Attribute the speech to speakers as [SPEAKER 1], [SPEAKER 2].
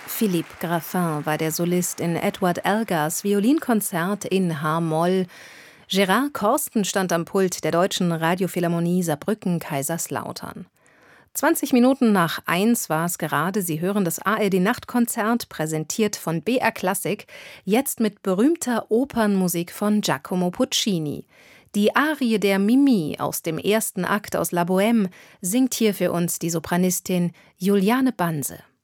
[SPEAKER 1] Philippe Graffin war der Solist in Edward Elgars Violinkonzert in H-Moll. Gerard Corsten stand am Pult der Deutschen Radiophilharmonie Saarbrücken-Kaiserslautern. 20 Minuten nach 1 war es gerade. Sie hören das ARD-Nachtkonzert, präsentiert von BR Klassik, jetzt mit berühmter Opernmusik von Giacomo Puccini. Die Arie der Mimi aus dem ersten Akt aus La Bohème singt hier für uns die Sopranistin Juliane Banse.